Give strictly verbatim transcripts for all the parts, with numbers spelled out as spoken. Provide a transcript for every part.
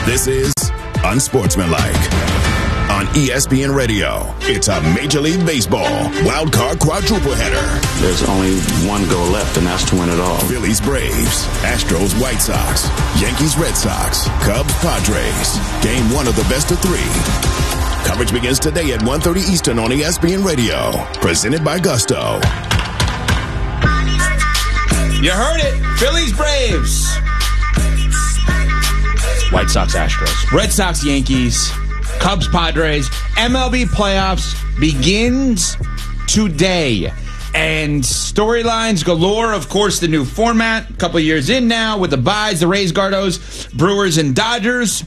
This is Unsportsmanlike. On E S P N Radio, it's a Major League Baseball wild card quadruple header. There's only one goal left, and that's to win it all. Phillies, Braves, Astros, White Sox, Yankees, Red Sox, Cubs, Padres. Game one of the best of three. Coverage begins today at one thirty Eastern on E S P N Radio. Presented by Gusto. You heard it. Phillies, Braves. White Sox, Astros. Red Sox, Yankees. Cubs, Padres. M L B playoffs begins today. And storylines galore. Of course, the new format. A couple years in now with the byes, the Rays, Gardos, Brewers, and Dodgers.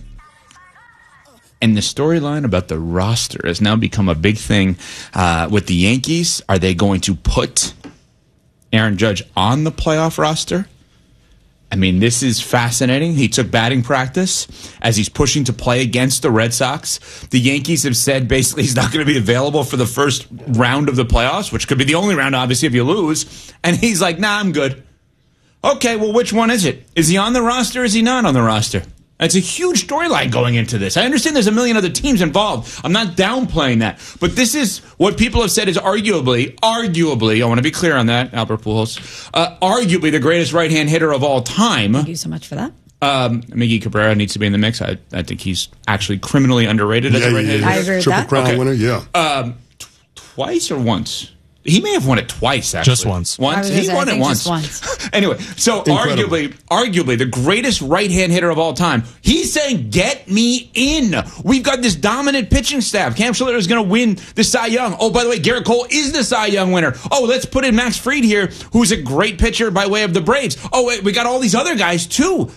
And the storyline about the roster has now become a big thing uh, with the Yankees. Are they going to put Aaron Judge on the playoff roster? I mean, this is fascinating. He took batting practice as he's pushing to play against the Red Sox. The Yankees have said basically he's not going to be available for the first round of the playoffs, which could be the only round, obviously, if you lose. And he's like, nah, I'm good. Okay, well, which one is it? Is he on the roster or is he not on the roster? It's a huge storyline going into this. I understand there's a million other teams involved. I'm not downplaying that. But this is what people have said is arguably, arguably, I want to be clear on that, Albert Pujols, uh, arguably the greatest right-hand hitter of all time. Thank you so much for that. Um, Miggy Cabrera needs to be in the mix. I, I think he's actually criminally underrated as yeah, a right-hand yeah, I hitter. agree with Triple that. Crown Okay. winner, yeah. Um, t- twice or once? He may have won it twice, actually. Just once. I Once? was gonna He say, won I it think once. just once. Anyway, so Incredible. arguably, arguably the greatest right-hand hitter of all time. He's saying, get me in. We've got this dominant pitching staff. Cam Schiller is going to win the Cy Young. Oh, by the way, Garrett Cole is the Cy Young winner. Oh, let's put in Max Fried here, who's a great pitcher by way of the Braves. Oh, wait, we got all these other guys, too.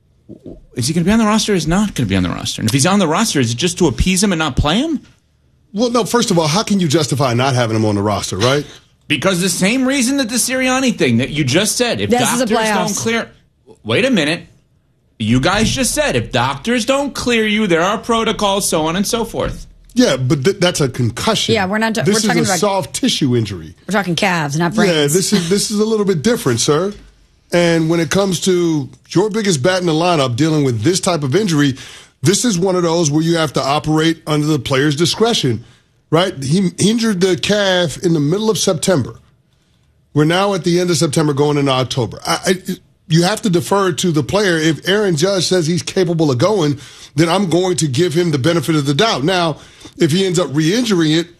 Is he going to be on the roster or is he not going to be on the roster? And if he's on the roster, is it just to appease him and not play him? Well, no, first of all, how can you justify not having him on the roster, right? Because the same reason that the Sirianni thing that you just said, if This is a doctors playoffs. don't clear... Wait a minute. You guys just said if doctors don't clear you, there are protocols, so on and so forth. Yeah, but th- that's a concussion. Yeah, we're not- This we're is talking a about- soft tissue injury. We're talking calves, not brains. Yeah, this is this is a little bit different, sir. And when it comes to your biggest bat in the lineup dealing with this type of injury, this is one of those where you have to operate under the player's discretion, right? He injured the calf in the middle of September. We're now at the end of September going into October. I, I, you have to defer to the player. If Aaron Judge says he's capable of going, then I'm going to give him the benefit of the doubt. Now, if he ends up re-injuring it,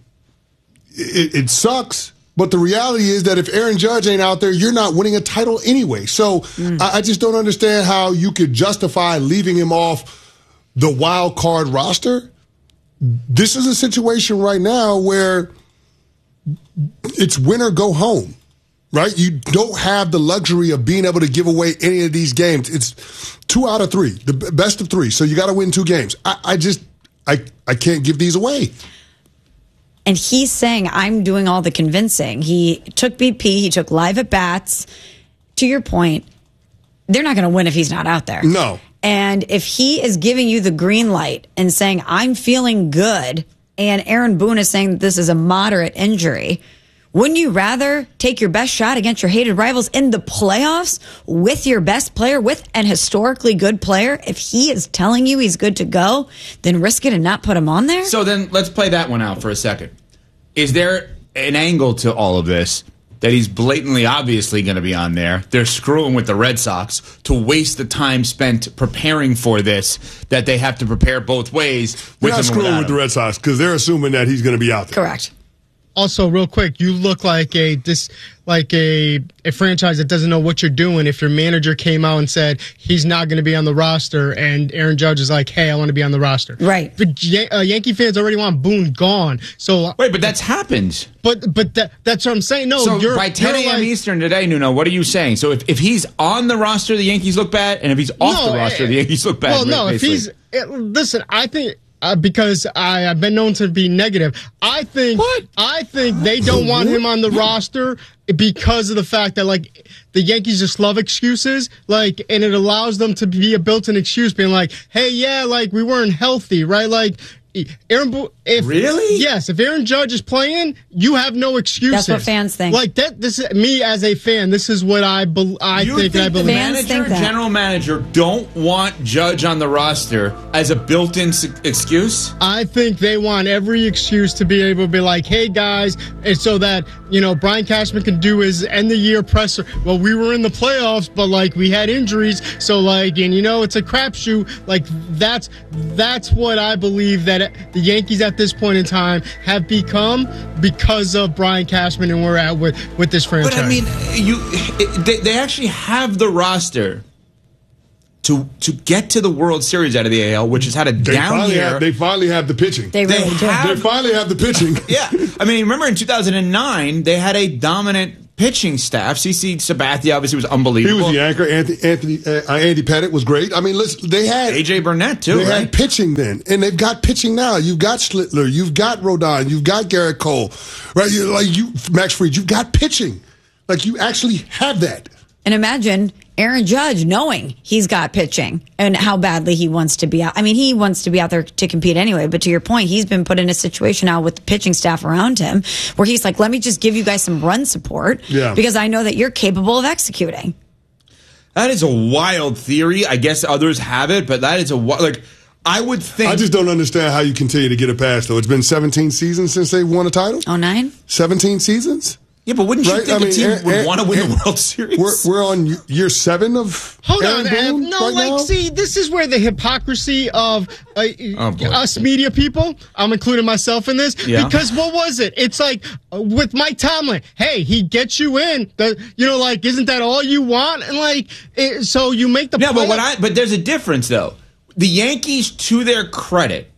it, it sucks. But the reality is that if Aaron Judge ain't out there, you're not winning a title anyway. So mm. I, I just don't understand how you could justify leaving him off the wild card roster. This is a situation right now where it's win or go home, right? You don't have the luxury of being able to give away any of these games. It's two out of three, the best of three. So you got to win two games. I, I just, I, I can't give these away. And he's saying, I'm doing all the convincing. He took B P, he took live at bats. To your point, they're not going to win if he's not out there. No. And if he is giving you the green light and saying, I'm feeling good, and Aaron Boone is saying that this is a moderate injury, wouldn't you rather take your best shot against your hated rivals in the playoffs with your best player, with an historically good player, if he is telling you he's good to go, then risk it and not put him on there? So then let's play that one out for a second. Is there an angle to all of this that he's blatantly, obviously going to be on there? They're screwing with the Red Sox to waste the time spent preparing for this, that they have to prepare both ways with They're not him and screwing without with the him. Red Sox because they're assuming that he's going to be out there. Correct. Also, real quick, you look like a this like a a franchise that doesn't know what you're doing. If your manager came out and said he's not going to be on the roster, and Aaron Judge is like, "Hey, I want to be on the roster." Right. But Yan- uh, Yankee fans already want Boone gone. So Wait, but that's happened. But but that, that's what I'm saying. No, So you're by ten you're a.m. like, Eastern today, Nuno, what are you saying? So if, if he's on the roster, the Yankees look bad, and if he's off No, the roster, eh, the Yankees look bad. Well, no, if basically. he's eh, listen, I think. Uh, because I, I've been known to be negative. I think What? I think they don't want him on the roster because of the fact that like the Yankees just love excuses, like, and it allows them to be a built-in excuse, being like, "Hey, yeah, like we weren't healthy, right? Like, Aaron, Bo- if really, yes, if Aaron Judge is playing, you have no excuses. That's what fans think. Like that. This is me as a fan. This is what I be- I you think. think I believe. the Fans manager, think that. general manager, don't want Judge on the roster as a built-in s- excuse. I think they want every excuse to be able to be like, hey guys, and so that, you know, Brian Cashman can do his end of year presser. Well, we were in the playoffs, but like we had injuries, so like, and you know, it's a crapshoot. Like that's that's what I believe that the Yankees at this point in time have become because of Brian Cashman and we're at with with this franchise. But I mean, you it, they, they actually have the roster to to get to the World Series out of the A L, which has had a They down finally year. have, they finally have the pitching. They They really do. have- They finally have the pitching. Yeah, I mean, remember in two thousand nine they had a dominant pitching staff. C C Sabathia obviously was He unbelievable. was the anchor. Anthony, Anthony uh, Andy Pettit was great. I mean, listen, they had A J Burnett too, They right? had pitching then, and they've got pitching now. You've got Schlittler, you've got Rodon, you've got Garrett Cole, right? You like you, Max Fried. You've got pitching. Like you actually have that. And imagine Aaron Judge knowing he's got pitching and how badly he wants to be out. I mean, he wants to be out there to compete anyway, but to your point, he's been put in a situation now with the pitching staff around him where he's like, let me just give you guys some run support Yeah. because I know that you're capable of executing. That is a wild theory. I guess others have it, but that is a wi- like. I would think. I just don't understand how you continue to get it past, though. It's been seventeen seasons since they won a title. Oh, nine? seventeen seasons? Yeah, but wouldn't you Right? think I mean, a team Aaron- would Aaron- want to win Aaron- the World Series? We're, we're on year seven of Hold Aaron on, Ev. Boone No, right like, now? see, this is where the hypocrisy of uh, Oh, boy. us media people, I'm including myself in this, Yeah. because what was it? It's like uh, with Mike Tomlin, hey, he gets you in. The, you know, like, isn't that all you want? And like, it, so you make the No, but play- what I but there's a difference though. The Yankees, to their credit,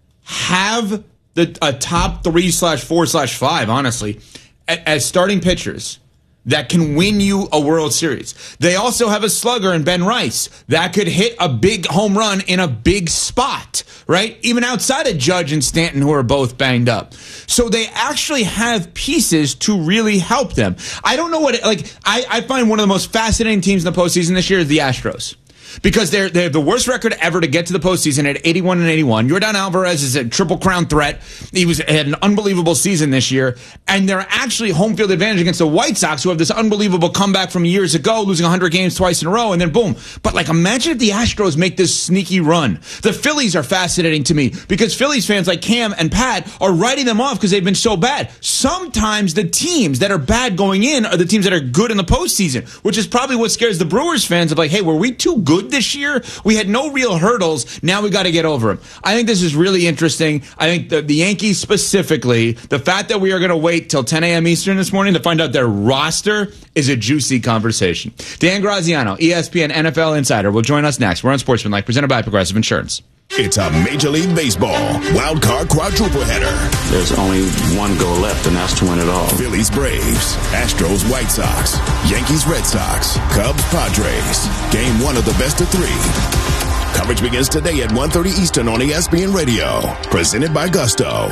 have the a top three slash four slash five, honestly, a- as starting pitchers that can win you a World Series. They also have a slugger in Ben Rice that could hit a big home run in a big spot, right? Even outside of Judge and Stanton, who are both banged up. So they actually have pieces to really help them. I don't know what, like, I, I find one of the most fascinating teams in the postseason this year is the Astros. Because they're they're the worst record ever to get to the postseason at eighty-one and eighty-one. Yordan Alvarez is a triple crown threat. He was had an unbelievable season this year, and they're actually home field advantage against the White Sox, who have this unbelievable comeback from years ago, losing one hundred games twice in a row, and then boom. But like, imagine if the Astros make this sneaky run. The Phillies are fascinating to me because Phillies fans like Cam and Pat are writing them off because they've been so bad. Sometimes the teams that are bad going in are the teams that are good in the postseason, which is probably what scares the Brewers fans of like, hey, were we too good this year? We had no real hurdles. Now we got to get over them. I think this is really interesting. I think the, the Yankees specifically, the fact that we are going to wait till ten a.m. Eastern this morning to find out their roster is a juicy conversation. Dan Graziano, E S P N N F L Insider, will join us next. We're on Sportsmanlike, presented by Progressive Insurance. It's a Major League Baseball wild card quadruple header. There's only one goal left, and that's to win it all. Phillies Braves, Astros White Sox, Yankees Red Sox, Cubs Padres. Game one of the best of three. Coverage begins today at one thirty Eastern on E S P N Radio. Presented by Gusto.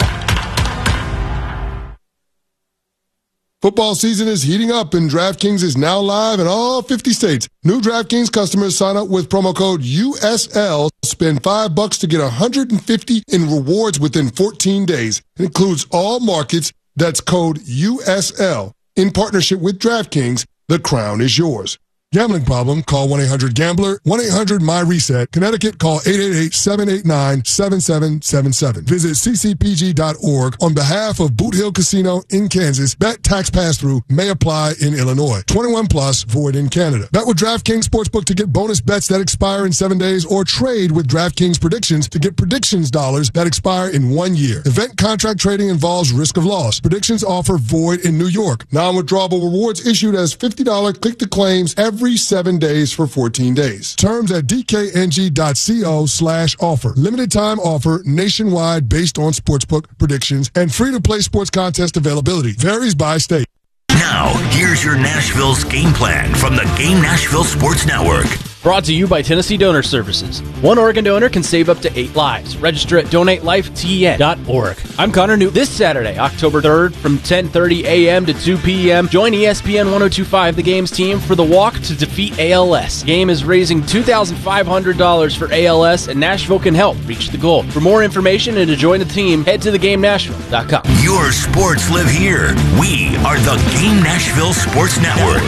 Football season is heating up, and DraftKings is now live in all fifty states. New DraftKings customers sign up with promo code U S L, spend five bucks to get one hundred fifty in rewards within fourteen days. It includes all markets. That's code U S L. In partnership with DraftKings, the crown is yours. Gambling problem? Call one eight hundred gambler, one eight hundred my reset. Connecticut, call eight eight eight, seven eight nine, seven seven seven seven. Visit c c p g dot org on behalf of Boot Hill Casino in Kansas. Bet tax pass-through may apply in Illinois. twenty-one plus, void in Canada. Bet with DraftKings Sportsbook to get bonus bets that expire in seven days, or trade with DraftKings Predictions to get predictions dollars that expire in one year. Event contract trading involves risk of loss. Predictions offer void in New York. Non-withdrawable rewards issued as fifty dollars click-to-claims every Every seven days for fourteen days. Terms at dkng.co slash offer. Limited time offer nationwide based on sportsbook predictions and free to play sports contest availability. Varies by state. Now, here's your Nashville's game plan from the Game Nashville Sports Network. Brought to you by Tennessee Donor Services. One organ donor can save up to eight lives. Register at donate life T N dot org. I'm Connor Newton. This Saturday, October third, from ten thirty a.m. to two p.m., join E S P N ten twenty-five, the game's team, for the Walk to Defeat A L S. The game is raising two thousand five hundred dollars for A L S, and Nashville can help reach the goal. For more information and to join the team, head to the game nashville dot com. Your sports live here. We are the Game Nashville Sports Network.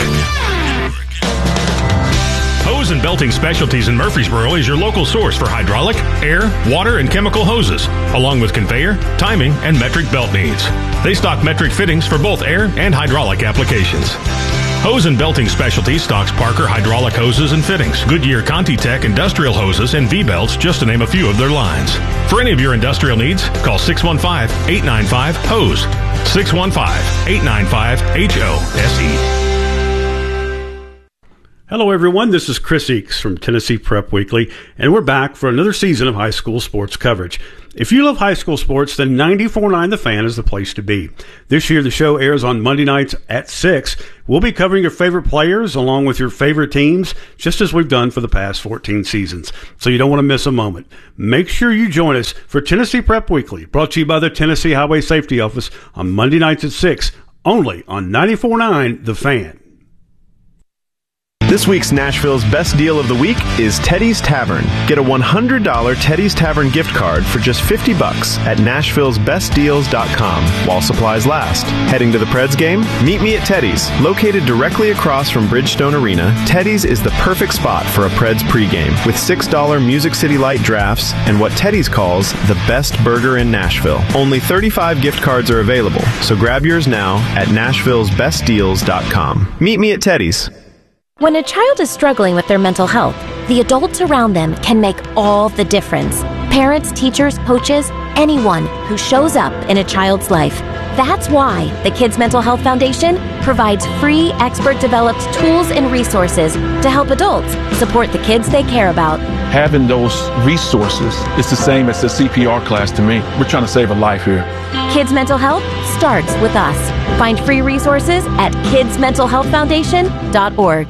Hose and Belting Specialties in Murfreesboro is your local source for hydraulic, air, water, and chemical hoses, along with conveyor, timing, and metric belt needs. They stock metric fittings for both air and hydraulic applications. Hose and Belting Specialties stocks Parker hydraulic hoses and fittings, Goodyear ContiTech industrial hoses, and V-belts, just to name a few of their lines. For any of your industrial needs, call six one five, eight nine five, H O S E, six one five, eight nine five, H O S E. Hello, everyone. This is Chris Eakes from Tennessee Prep Weekly, and we're back for another season of high school sports coverage. If you love high school sports, then ninety-four point nine The Fan is the place to be. This year, the show airs on Monday nights at six. We'll be covering your favorite players along with your favorite teams, just as we've done for the past fourteen seasons. So you don't want to miss a moment. Make sure you join us for Tennessee Prep Weekly, brought to you by the Tennessee Highway Safety Office on Monday nights at six, only on ninety-four point nine The Fan. This week's Nashville's best deal of the week is Teddy's Tavern. Get a one hundred dollars Teddy's Tavern gift card for just fifty bucks at nashville's best deals dot com while supplies last. Heading to the Preds game? Meet me at Teddy's. Located directly across from Bridgestone Arena, Teddy's is the perfect spot for a Preds pregame with six dollars Music City Light drafts and what Teddy's calls the best burger in Nashville. Only thirty-five gift cards are available, so grab yours now at nashville's best deals dot com. Meet me at Teddy's. When a child is struggling with their mental health, the adults around them can make all the difference. Parents, teachers, coaches, anyone who shows up in a child's life. That's why the Kids Mental Health Foundation provides free, expert-developed tools and resources to help adults support the kids they care about. Having those resources is the same as the C P R class to me. We're trying to save a life here. Kids Mental Health starts with us. Find free resources at kids mental health foundation dot org.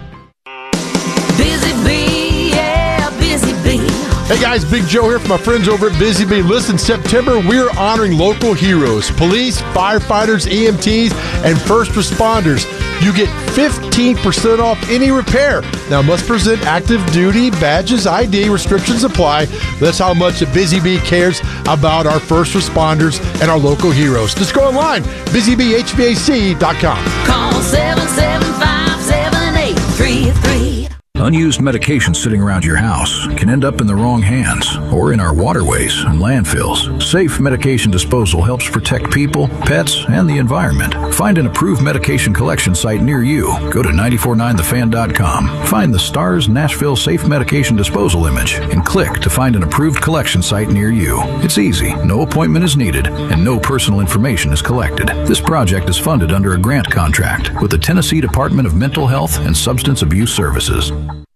Busy Bee, yeah, Busy Bee. Hey guys, Big Joe here from my friends over at Busy Bee. Listen, September, we're honoring local heroes, police, firefighters, E M Ts, and first responders. You get fifteen percent off any repair. Now, must present active duty badges, I D, restrictions apply. That's how much Busy Bee cares about our first responders and our local heroes. Just go online, busy bee h v a c dot com. Call seven seven five, seven eight three three. Unused medication sitting around your house can end up in the wrong hands or in our waterways and landfills. Safe medication disposal helps protect people, pets, and the environment. Find an approved medication collection site near you. Go to nine four nine the fan dot com. Find the STARS Nashville Safe Medication Disposal image and click to find an approved collection site near you. It's easy. No appointment is needed and no personal information is collected. This project is funded under a grant contract with the Tennessee Department of Mental Health and Substance Abuse Services.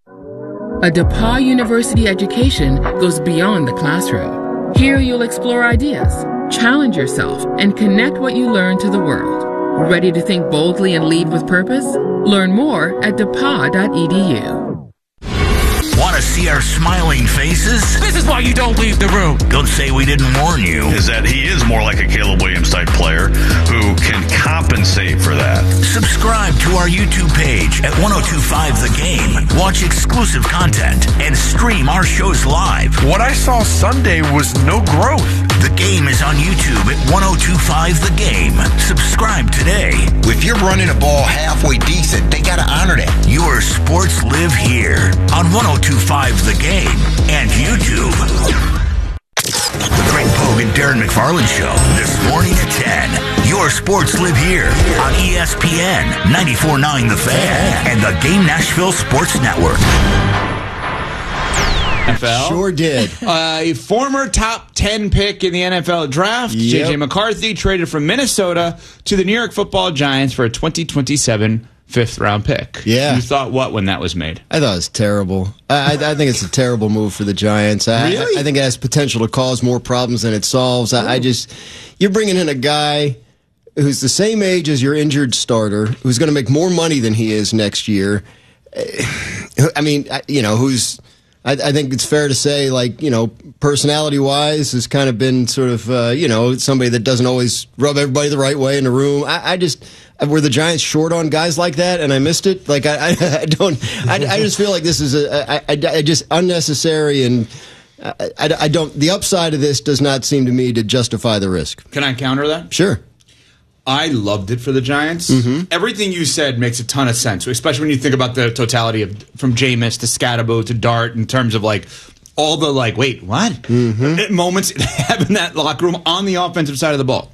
A DePauw University education goes beyond the classroom. Here you'll explore ideas, challenge yourself, and connect what you learn to the world. Ready to think boldly and lead with purpose? Learn more at depaw dot e d u. Want to see our smiling faces? This is why you don't leave the room. Don't say we didn't warn you. Is that he is more like a Caleb Williams type player who can compensate for that. Subscribe to our YouTube page at ten twenty-five The Game. Watch exclusive content and stream our shows live. What I saw Sunday was no growth. The Game is on YouTube at ten twenty-five The Game. Subscribe today. If you're running a ball halfway decent, they got to honor that. Your sports live here on ten twenty-five The Game and YouTube. The Greg Pogue and Darren McFarland Show this morning at ten. Your sports live here on E S P N ninety-four point nine The Fan and the Game Nashville Sports Network. N F L. Sure did. Uh, a former top ten pick in the N F L draft, Yep. J J McCarthy, traded from Minnesota to the New York Football Giants for a twenty twenty-seven fifth-round pick. Yeah. You thought what when that was made? I thought it was terrible. I, I, I think it's a terrible move for the Giants. I, Really? I, I think it has potential to cause more problems than it solves. I, I just, you're bringing in a guy who's the same age as your injured starter, who's going to make more money than he is next year. I mean, you know, who's. I, I think it's fair to say, like, you know, personality-wise, has kind of been sort of, uh, you know, somebody that doesn't always rub everybody the right way in the room. I, I just, were the Giants short on guys like that, and I missed it? Like, I, I, I don't, I, I just feel like this is a, I, I, I just unnecessary, and I, I, I don't, the upside of this does not seem to me to justify the risk. Can I counter that? Sure. I loved it for the Giants. Mm-hmm. Everything you said makes a ton of sense, especially when you think about the totality of from Jameis to Scatabo to Dart in terms of like all the like, wait, what? Mm-hmm. moments they have in that locker room on the offensive side of the ball.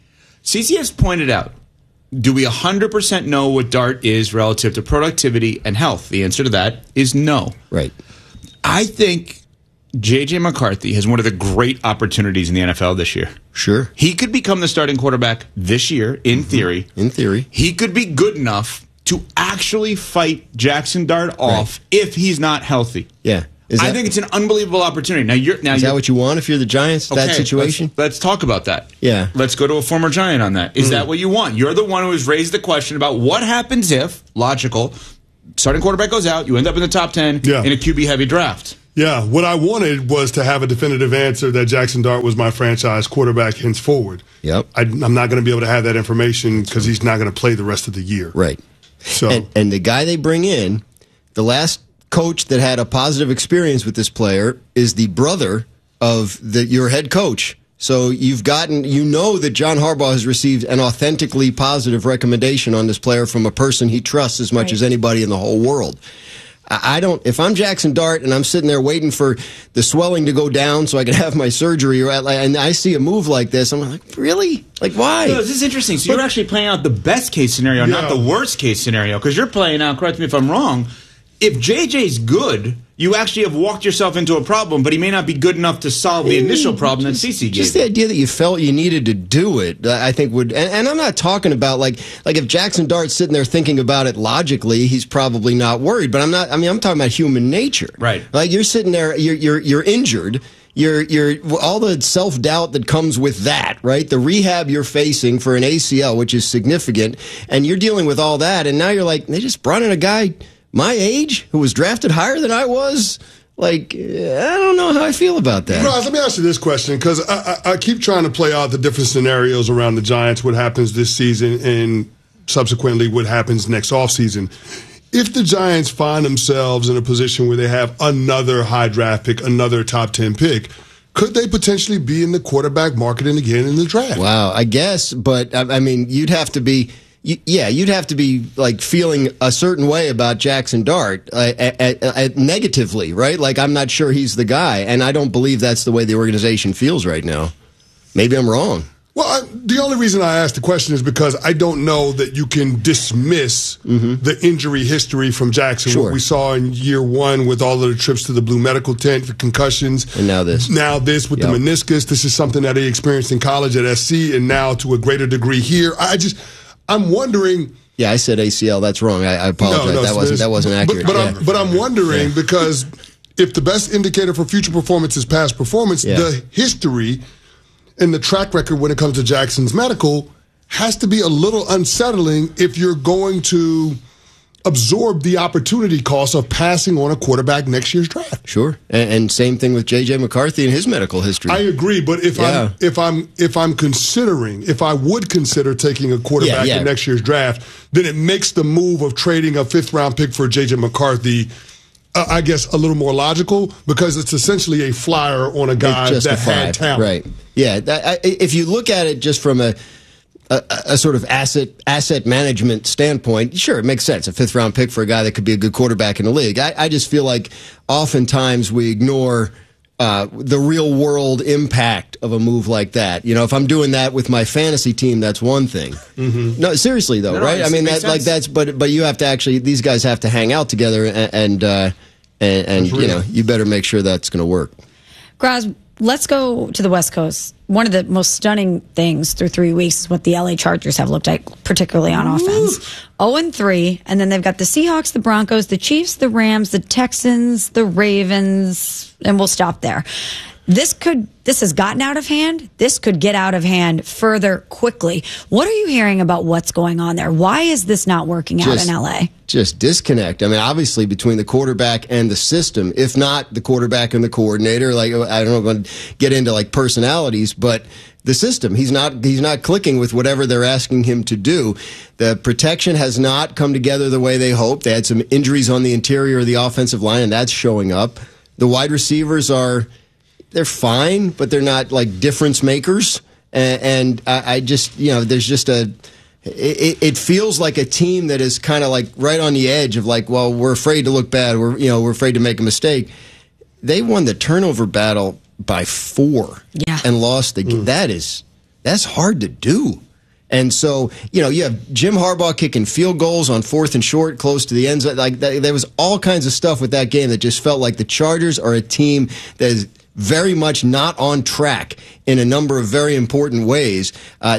C C has pointed out, do we one hundred percent know what Dart is relative to productivity and health? The answer to that is no. Right. I think J J. McCarthy has one of the great opportunities in the N F L this year. Sure. He could become the starting quarterback this year, in mm-hmm. theory. In theory. He could be good enough to actually fight Jackson Dart off right. if he's not healthy. Yeah. Is I that, think it's an unbelievable opportunity. Now, you're now is you're, that what you want if you're the Giants? Okay, that situation? Let's, let's talk about that. Yeah. Let's go to a former Giant on that. Is mm. that what you want? You're the one who has raised the question about what happens if, logical, starting quarterback goes out, you end up in the top ten yeah. in a Q B-heavy draft. Yeah, what I wanted was to have a definitive answer that Jackson Dart was my franchise quarterback henceforward. Yep. I, I'm not going to be able to have that information because he's not going to play the rest of the year. Right. So, and, and the guy they bring in, the last coach that had a positive experience with this player is the brother of the, your head coach. So you've gotten, you know that John Harbaugh has received an authentically positive recommendation on this player from a person he trusts as much right. as anybody in the whole world. I don't, if I'm Jackson Dart and I'm sitting there waiting for the swelling to go down so I can have my surgery, or and I see a move like this, I'm like, really? Like, why? So this is interesting. So but, you're actually playing out the best case scenario, yeah. not the worst case scenario, because you're playing out, correct me if I'm wrong, if J J's good, you actually have walked yourself into a problem, but he may not be good enough to solve the initial problem just, that C C gave. Just the idea that you felt you needed to do it, I think would, and, and I'm not talking about like, like if Jackson Dart's sitting there thinking about it logically, he's probably not worried, but I'm not, I mean, I'm talking about human nature. Right. Like you're sitting there, you're, you're, you're injured. You're, you're, all the self-doubt that comes with that, right? The rehab you're facing for an A C L, which is significant, and you're dealing with all that, and now you're like, they just brought in a guy my age who was drafted higher than I was. Like, I don't know how I feel about that. Roz, let me ask you this question, because I, I, I keep trying to play out the different scenarios around the Giants, what happens this season, and subsequently what happens next offseason. If the Giants find themselves in a position where they have another high draft pick, another top ten pick, could they potentially be in the quarterback market again in the draft? Wow, I guess, but I mean, you'd have to be, yeah, you'd have to be like feeling a certain way about Jackson Dart, uh, uh, uh, negatively, right? Like, I'm not sure he's the guy, and I don't believe that's the way the organization feels right now. Maybe I'm wrong. Well, I, the only reason I asked the question is because I don't know that you can dismiss mm-hmm. the injury history from Jackson. Sure. What we saw in year one with all of the trips to the Blue Medical Tent, the concussions. And now this. Now this with yep. the meniscus. This is something that he experienced in college at S C and now to a greater degree here. I just, I'm wondering. Yeah, I said A C L. That's wrong. I, I apologize. No, no, that wasn't that wasn't accurate. But, but, yeah. I'm, but I'm wondering yeah. because if the best indicator for future performance is past performance, yeah. the history and the track record when it comes to Jackson's medical has to be a little unsettling if you're going to absorb the opportunity cost of passing on a quarterback next year's draft. Sure, and, and same thing with J J. McCarthy and his medical history. I agree, but if yeah. I'm if I'm if I'm considering if I would consider taking a quarterback yeah, yeah. in next year's draft, then it makes the move of trading a fifth round pick for J J. McCarthy, Uh, I guess, a little more logical because it's essentially a flyer on a guy that had talent. Right. Yeah. That, I, if you look at it just from a, a a sort of asset asset management standpoint, sure, it makes sense. A fifth round pick for a guy that could be a good quarterback in the league. I, I just feel like oftentimes we ignore uh, the real world impact of a move like that. You know, if I'm doing that with my fantasy team, that's one thing. Mm-hmm. No, seriously though, no, right? I mean, that, like that's but but you have to actually these guys have to hang out together and and uh, and, and you know you better make sure that's going to work. Graz, let's go to the West Coast. One of the most stunning things through three weeks is what the L A Chargers have looked like, particularly on Ooh. offense. oh and three, and then they've got the Seahawks, the Broncos, the Chiefs, the Rams, the Texans, the Ravens, and we'll stop there. This could this has gotten out of hand. This could get out of hand further quickly. What are you hearing about what's going on there? Why is this not working out Just- in L A? Just disconnect. I mean, obviously between the quarterback and the system, if not the quarterback and the coordinator, like I don't know, I'm going to get into like personalities, but the system, he's not he's not clicking with whatever they're asking him to do. The protection has not come together the way they hoped. They had some injuries on the interior of the offensive line, and that's showing up. The wide receivers are they're fine, but they're not like difference makers. And, and I, I just you know, there's just a It, it feels like a team that is kind of like right on the edge of like, well, we're afraid to look bad. We're, you know, we're afraid to make a mistake. They won the turnover battle by four yeah. and lost the game. That is, that's hard to do. And so, you know, you have Jim Harbaugh kicking field goals on fourth and short, close to the end zone. Like that, there was all kinds of stuff with that game that just felt like the Chargers are a team that is very much not on track in a number of very important ways. Uh,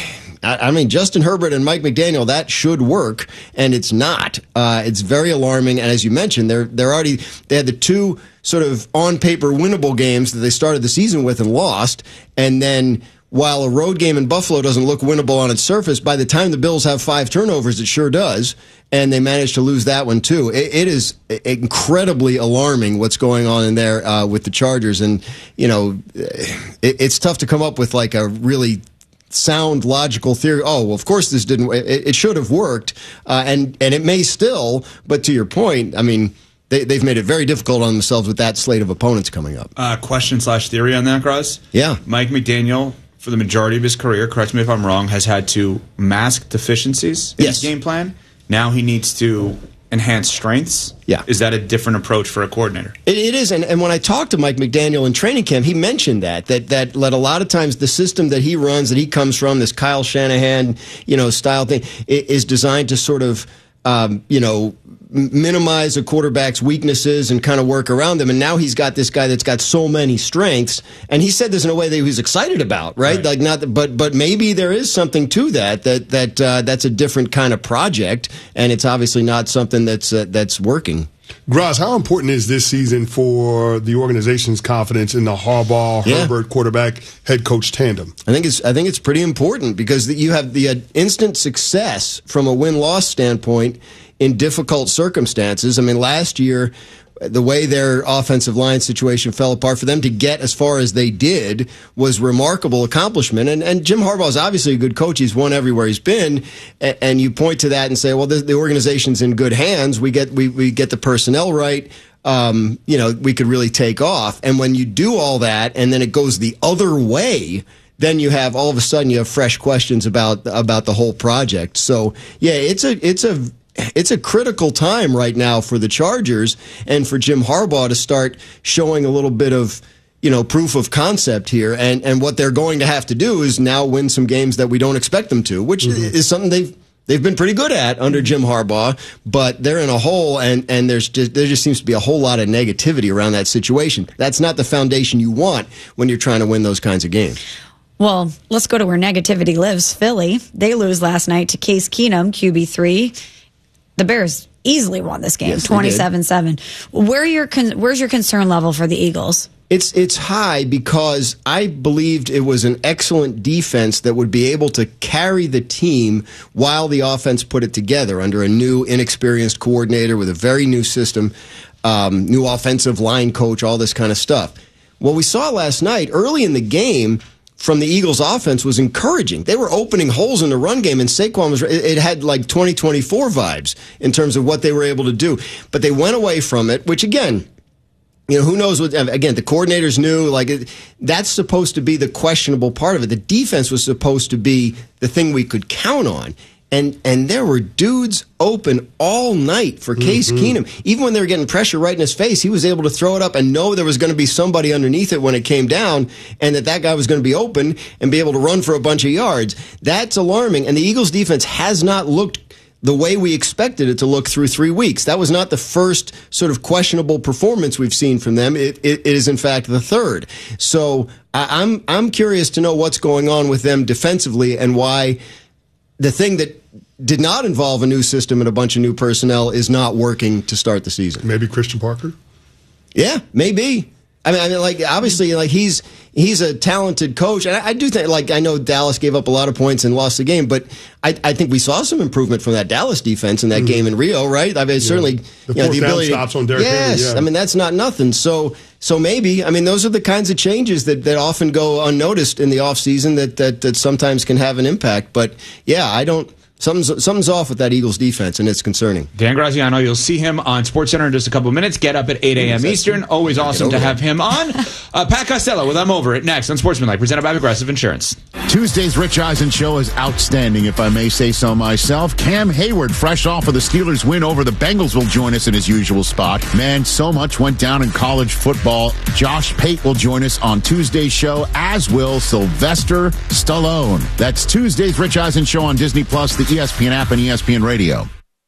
I, I mean, Justin Herbert and Mike McDaniel, that should work, and it's not. Uh, it's very alarming. And as you mentioned, they're they're already they had the two sort of on paper winnable games that they started the season with and lost, and then. While a road game in Buffalo doesn't look winnable on its surface, by the time the Bills have five turnovers, it sure does. And they managed to lose that one, too. It, it is incredibly alarming what's going on in there uh, with the Chargers. And, you know, it, it's tough to come up with like a really sound, logical theory. Oh, well, of course this didn't, it, it should have worked. Uh, and, and it may still, but to your point, I mean, they, they've made it very difficult on themselves with that slate of opponents coming up. Uh, question slash theory on that, Gross? Yeah. Mike McDaniel, for the majority of his career, correct me if I'm wrong, has had to mask deficiencies in Yes. his game plan. Now he needs to enhance strengths. Yeah. Is that a different approach for a coordinator? It, it is, and, and when I talked to Mike McDaniel in training camp, he mentioned that, that that that a lot of times the system that he runs, that he comes from, this Kyle Shanahan, you know, style thing, is designed to sort of, um, you know, minimize a quarterback's weaknesses and kind of work around them. And now he's got this guy that's got so many strengths. And he said this in a way that he was excited about, right? right. Like not, but but maybe there is something to that. That that uh, that's a different kind of project, and it's obviously not something that's uh, that's working. Graz, how important is this season for the organization's confidence in the Harbaugh, Yeah. Herbert quarterback head coach tandem? I think it's I think it's pretty important because you have the uh, instant success from a win-loss standpoint in difficult circumstances. I mean, last year, the way their offensive line situation fell apart, for them to get as far as they did was remarkable accomplishment. And, and Jim Harbaugh is obviously a good coach. He's won everywhere he's been. And, and you point to that and say, well, the, the organization's in good hands. We get we, we get the personnel right. Um, you know, we could really take off. And when you do all that and then it goes the other way, then you have all of a sudden you have fresh questions about about the whole project. So yeah, it's a it's a It's a critical time right now for the Chargers and for Jim Harbaugh to start showing a little bit of, you know, proof of concept here. And, and what they're going to have to do is now win some games that we don't expect them to, which mm-hmm. is something they've they've been pretty good at under Jim Harbaugh. But they're in a hole, and, and there's just, there just seems to be a whole lot of negativity around that situation. That's not the foundation you want when you're trying to win those kinds of games. Well, let's go to where negativity lives. Philly, they lose last night to Case Keenum, Q B three. The Bears easily won this game, twenty-seven seven. Where your con- where's your concern level for the Eagles? It's it's high because I believed it was an excellent defense that would be able to carry the team while the offense put it together under a new, inexperienced coordinator with a very new system, um, new offensive line coach, all this kind of stuff. What we saw last night, early in the game, from the Eagles' offense was encouraging. They were opening holes in the run game, and Saquon was, it had like twenty twenty-four vibes in terms of what they were able to do. But they went away from it, which again, you know, who knows what, again, the coordinators knew, like, it, that's supposed to be the questionable part of it. The defense was supposed to be the thing we could count on. And and there were dudes open all night for Case mm-hmm. Keenum. Even when they were getting pressure right in his face, he was able to throw it up and know there was going to be somebody underneath it when it came down, and that that guy was going to be open and be able to run for a bunch of yards. That's alarming. And the Eagles' defense has not looked the way we expected it to look through three weeks. That was not the first sort of questionable performance we've seen from them. It, it, it is, in fact, the third. So I, I'm I'm curious to know what's going on with them defensively and why the thing that did not involve a new system and a bunch of new personnel is not working to start the season. Maybe Christian Parker? Yeah, maybe. I mean, I mean, like obviously, like he's he's a talented coach, and I, I do think, like I know Dallas gave up a lot of points and lost the game, but I, I think we saw some improvement from that Dallas defense in that mm-hmm. game in Rio, right? I mean, yeah. certainly the, you know, the ability stops on Derrick yes, Henry, yeah. I mean that's not nothing. So so maybe I mean those are the kinds of changes that, that often go unnoticed in the offseason that, that that sometimes can have an impact. But yeah, I don't. Something's, something's off with that Eagles defense, and it's concerning. Dan Graziano, you'll see him on SportsCenter in just a couple of minutes. Get up at eight a.m. Eastern. Always awesome to have him on. Uh, Pat Costello with I'm Over It next on Sportsmanlike, presented by Progressive Insurance. Tuesday's Rich Eisen show is outstanding, if I may say so myself. Cam Hayward, fresh off of the Steelers' win over the Bengals, will join us in his usual spot. Man, so much went down in college football. Josh Pate will join us on Tuesday's show, as will Sylvester Stallone. That's Tuesday's Rich Eisen show on Disney Plus, the E S P N app, and E S P N Radio.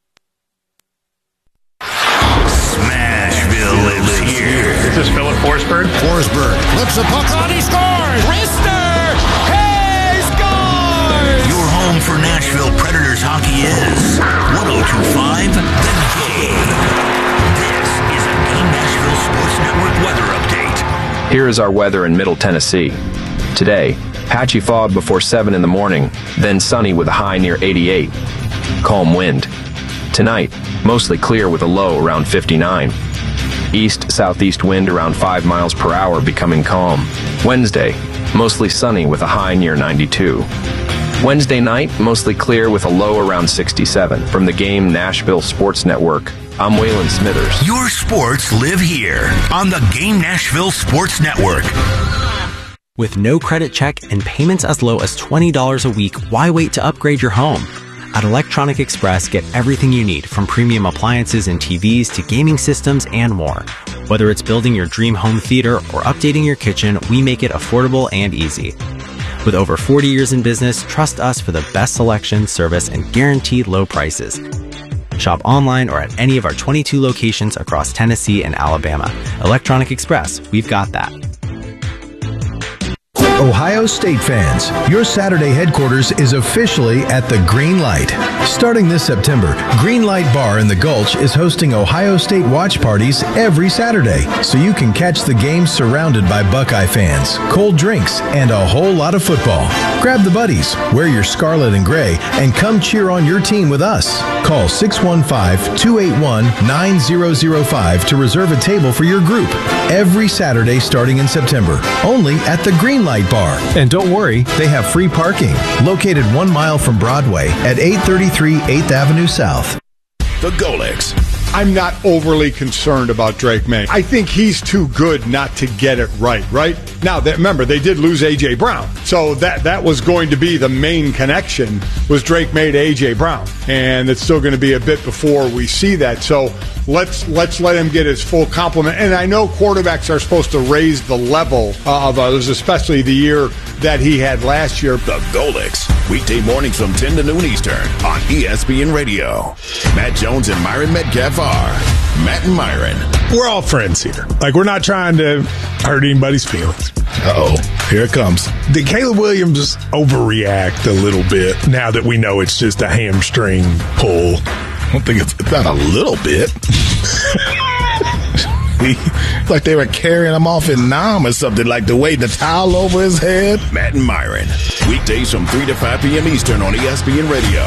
Smashville lives here. This is Philip Forsberg. Forsberg flips a puck on, he scores! Rister! He scores! Your home for Nashville Predators hockey is one oh two point five The Game. This is a Game Nashville Sports Network weather update. Here is our weather in Middle Tennessee. Today, patchy fog before seven in the morning, then sunny with a high near eighty-eight. Calm wind. Tonight, mostly clear with a low around fifty-nine. East-southeast wind around five miles per hour, becoming calm. Wednesday, mostly sunny with a high near ninety-two. Wednesday night, mostly clear with a low around sixty-seven. From the Game Nashville Sports Network, I'm Waylon Smithers. Your sports live here on the Game Nashville Sports Network. With no credit check and payments as low as twenty dollars a week, why wait to upgrade your home? At Electronic Express, get everything you need, from premium appliances and T Vs to gaming systems and more. Whether it's building your dream home theater or updating your kitchen, we make it affordable and easy. With over forty years in business, trust us for the best selection, service, and guaranteed low prices. Shop online or at any of our twenty-two locations across Tennessee and Alabama. Electronic Express, we've got that. Ohio State fans, your Saturday headquarters is officially at the Green Light. Starting this September, Green Light Bar in the Gulch is hosting Ohio State watch parties every Saturday, so you can catch the game surrounded by Buckeye fans, cold drinks, and a whole lot of football. Grab the buddies, wear your scarlet and gray, and come cheer on your team with us. Call six one five, two eight one, nine zero zero five to reserve a table for your group every Saturday starting in September, only at the Green Light Bar. And don't worry, they have free parking, located one mile from Broadway at eight thirty-three eighth Avenue South. The Golix. I'm not overly concerned about Drake May. I think he's too good not to get it right, right? Now, that, remember, they did lose A J. Brown. So that, that was going to be the main connection, was Drake May to A J. Brown. And it's still going to be a bit before we see that. So let's let's let him get his full complement. And I know quarterbacks are supposed to raise the level of others, especially the year that he had last year. The Golix. Weekday mornings from ten to noon Eastern on E S P N Radio. Matt Jones and Myron Metcalf are Matt and Myron. We're all friends here. Like, we're not trying to hurt anybody's feelings. Uh-oh, here it comes. Did Caleb Williams overreact a little bit now that we know it's just a hamstring pull? I don't think it's, it's not a little bit. Like they were carrying him off in Nam or something, like the weight the towel over his head. Matt and Myron. Weekdays from three to five p.m. Eastern on E S P N Radio.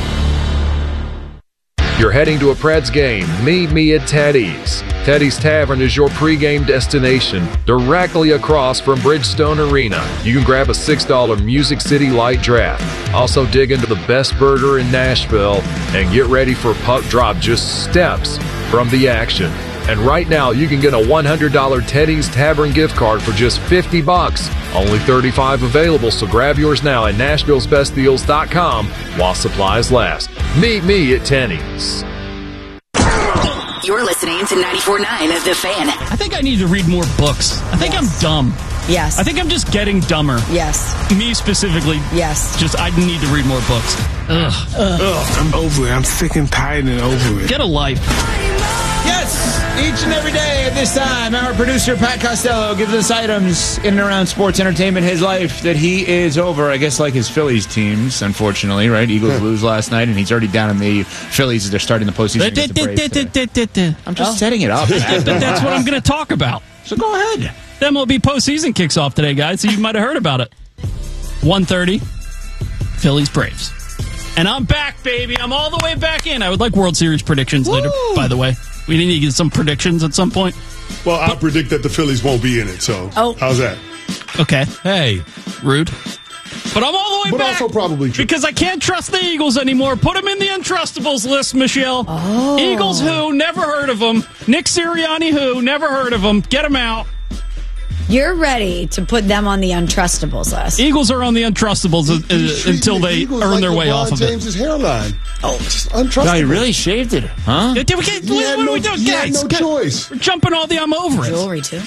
You're heading to a Preds game. Meet me at Teddy's. Teddy's Tavern is your pregame destination, directly across from Bridgestone Arena. You can grab a six dollar Music City Light Draft. Also dig into the best burger in Nashville and get ready for puck drop just steps from the action. And right now, you can get a one hundred dollar Teddy's Tavern gift card for just fifty bucks. Only thirty-five available, so grab yours now at Nashville's Best Deals dot com while supplies last. Meet me at Teddy's. You're listening to ninety-four point nine of The Fan. I think I need to read more books. I think yes. I'm dumb. Yes. I think I'm just getting dumber. Yes. Me specifically. Yes. Just, I need to read more books. Ugh. Ugh. Ugh. I'm over it. I'm sick and tired and over it. Get a life. Yes, each and every day at this time, our producer, Pat Costello, gives us items in and around sports entertainment, his life, that he is over, I guess, like his Phillies teams, unfortunately, right? Eagles lose last night, and he's already down in the Phillies as they're starting the postseason against the Braves today. I'm just oh. setting it up. But that's what I'm going to talk about. So go ahead. The M L B postseason kicks off today, guys, so you might have heard about it. one thirty, Phillies Braves. And I'm back, baby. I'm all the way back in. I would like World Series predictions Woo! later, by the way. We need to get some predictions at some point. Well, I predict that the Phillies won't be in it, so oh. how's that? Okay. Hey, rude. But I'm all the way but back. But also probably true. Because I can't trust the Eagles anymore. Put them in the Untrustables list, Michelle. Oh. Eagles who? Never heard of them. Nick Sirianni who? Never heard of them. Get them out. You're ready to put them on the Untrustables list. Eagles are on the Untrustables uh, until they Eagles earn like their way LeBron off of James's it. hairline. Oh, just untrustable. No, he really shaved it, huh? Yeah, did we get, He what, had what no, are we doing, he guys? had no choice. We're jumping all the I'm over it. Jewelry, too.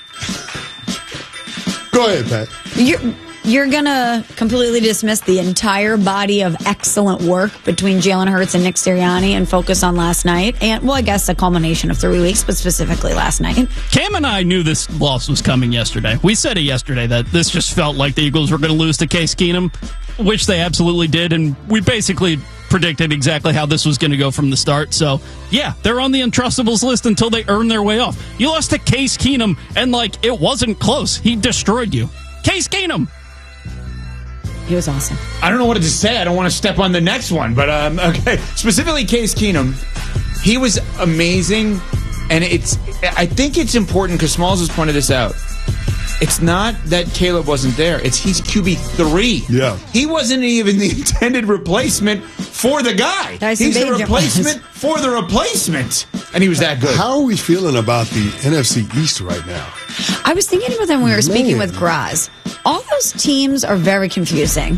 Go ahead, Pat. You're, you're going to completely dismiss the entire body of excellent work between Jalen Hurts and Nick Sirianni and focus on last night. And, well, I guess a culmination of three weeks, but specifically last night. Cam and I knew this loss was coming yesterday. We said it yesterday that this just felt like the Eagles were going to lose to Case Keenum, which they absolutely did. And we basically predicted exactly how this was going to go from the start. So, yeah, they're on the Untrustables list until they earn their way off. You lost to Case Keenum, and, like, it wasn't close. He destroyed you. Case Keenum. He was awesome. I don't know what to say. I don't want to step on the next one, but um, okay. Specifically, Case Keenum, he was amazing, and it's. I think it's important because Smalls has pointed this out. It's not that Caleb wasn't there. It's he's Q B three. Yeah. He wasn't even the intended replacement for the guy. Tyson he's the Bagent replacement for the replacement. And he was that good. How are we feeling about the N F C East right now? I was thinking about that when we were Man. speaking with Graz. All those teams are very confusing.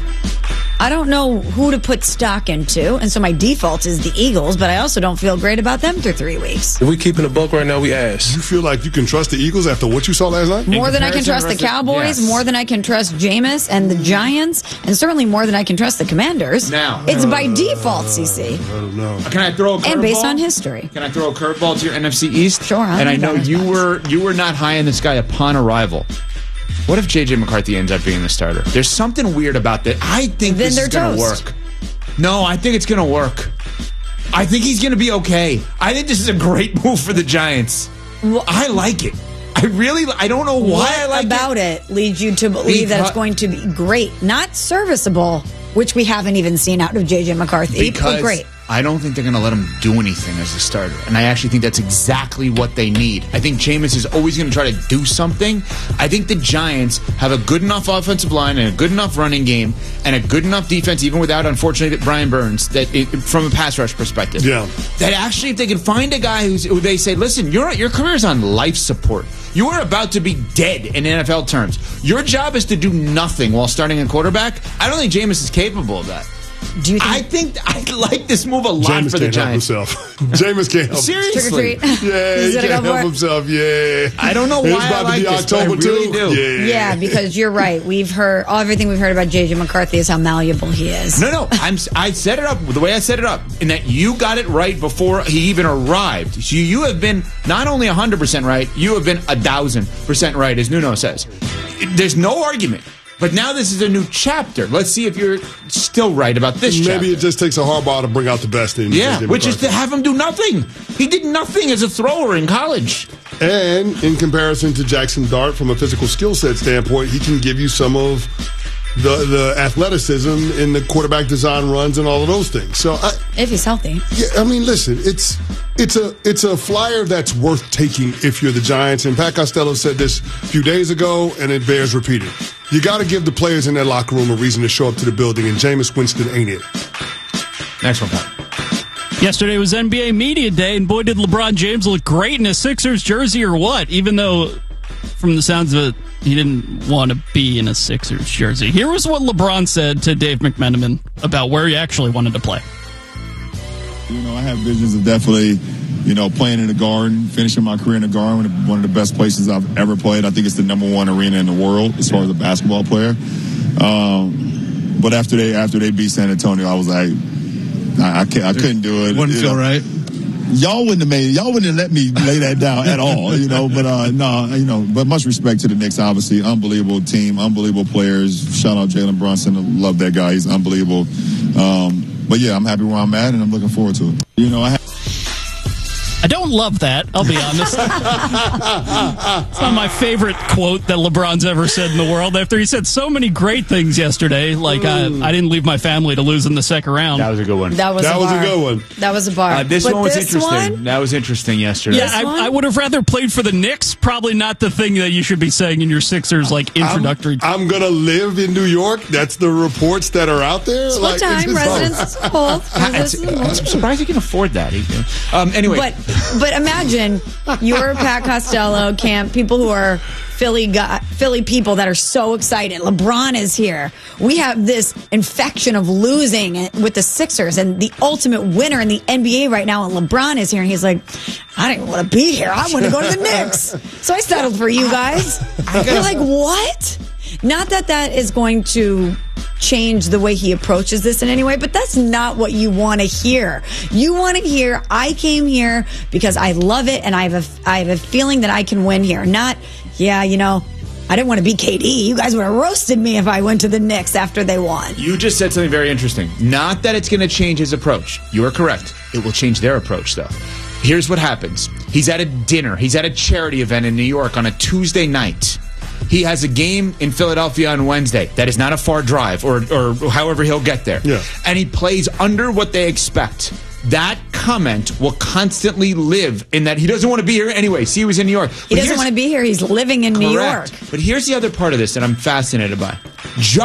I don't know who to put stock into, and so my default is the Eagles, but I also don't feel great about them through three weeks. If we keeping a buck right now, we ass. You feel like you can trust the Eagles after what you saw last night? More than I can trust the Cowboys, yes. more than I can trust Jameis and the Giants, and certainly more than I can trust the Commanders. Now. It's by default, C C. I don't know. Can I throw a curveball? And based on history. Can I throw a curveball to your N F C East? Sure. I'll And I do know that you as were you were not high on this guy upon arrival. What if J J McCarthy ends up being the starter? There's something weird about that. I think Then this they're is going to toast. work. No, I think it's going to work. I think he's going to be okay. I think this is a great move for the Giants. Well, I like it. I really, I don't know why what I like about it. it leads you to believe that Because- it's going to be great, not serviceable, which we haven't even seen out of J J McCarthy, Because but great. I don't think they're going to let him do anything as a starter. And I actually think that's exactly what they need. I think Jameis is always going to try to do something. I think the Giants have a good enough offensive line and a good enough running game and a good enough defense, even without, unfortunately, Brian Burns, that it, from a pass rush perspective. Yeah. That actually, if they can find a guy who's, who they say, listen, your your career's on life support. You are about to be dead in N F L terms. Your job is to do nothing while starting a quarterback. I don't think Jameis is capable of that. Do you think I think I like this move a lot Jameis for the can't Giants. help himself. Jameis can't help Seriously. Trick or treat. Yeah, He's he gonna can't go help for it. himself. Yeah. I don't know It's why I about like to be this, but I October really too. do. Yeah. Yeah, because you're right. We've heard all everything we've heard about J J McCarthy is how malleable he is. No, no. I'm. I set it up the way I set it up, in that you got it right before he even arrived. So you have been not only one hundred percent right, you have been a thousand percent right, as Nuno says. There's no argument. But now this is a new chapter. Let's see if you're still right about this Maybe chapter. it just takes a hardball to bring out the best in Yeah, J J which is to McCarthy. have him do nothing. He did nothing as a thrower in college. And in comparison to Jackson Dart, from a physical skill set standpoint, he can give you some of the the athleticism in the quarterback design runs and all of those things. So, I, If he's healthy. yeah, I mean, listen, it's it's a it's a flyer that's worth taking if you're the Giants. And Pat Costello said this a few days ago, and it bears repeating. You got to give the players in that locker room a reason to show up to the building, and Jameis Winston ain't it. Next one, Pat. Yesterday was N B A Media Day, and boy, did LeBron James look great in a Sixers jersey or what, even though, from the sounds of it, he didn't want to be in a Sixers jersey. Here was what LeBron said to Dave McMenamin about where he actually wanted to play. You know, I have visions of definitely, you know, playing in the Garden, finishing my career in the Garden, one of the best places I've ever played. I think it's the number one arena in the world as far as a basketball player. Um, but after they after they beat San Antonio, I was like, I, I, can't, I couldn't do it. Wouldn't You feel know, right. Y'all wouldn't have made y'all wouldn't have let me lay that down at all, you know. But uh, no, you know. But much respect to the Knicks, obviously, unbelievable team, unbelievable players. Shout out Jalen Brunson, I love that guy. He's unbelievable. Um, but yeah, I'm happy where I'm at, and I'm looking forward to it. You know, I. Ha- I don't love that, I'll be honest. It's not my favorite quote that LeBron's ever said in the world. After he said so many great things yesterday, like mm. I, I didn't leave my family to lose in the second round. That was a good one. That was, that a, was bar. a good one. That was a bar. Uh, this but one was this interesting. One? That was interesting yesterday. Yeah, I, I would have rather played for the Knicks. Probably not the thing that you should be saying in your Sixers like introductory. I'm, I'm gonna live in New York. That's the reports that are out there. Split like, time, residence hall. I'm surprised you can afford that. Um, anyway, but but imagine you're Pat Costello, Camp, people who are Philly guy, Philly people that are so excited. LeBron is here. We have this infection of losing with the Sixers and the ultimate winner in the N B A right now. And LeBron is here, and he's like, I don't even want to be here. I want to go to the Knicks. So I settled for you guys. You're like, what? Not that that is going to change the way he approaches this in any way, but that's not what you want to hear. You want to hear, I came here because I love it and I have a, I have a feeling that I can win here. Not, yeah, you know, I didn't want to be K D. You guys would have roasted me if I went to the Knicks after they won. You just said something very interesting. Not that it's going to change his approach. You are correct. It will change their approach, though. Here's what happens. He's at a dinner. He's at a charity event in New York on a Tuesday night. He has a game in Philadelphia on Wednesday. That is not a far drive, or or however he'll get there. Yeah. And he plays under what they expect. That comment will constantly live in that he doesn't want to be here anyway. See, he was in New York. He doesn't want to be here. He's living in New Correct. York. But here's the other part of this that I'm fascinated by. Just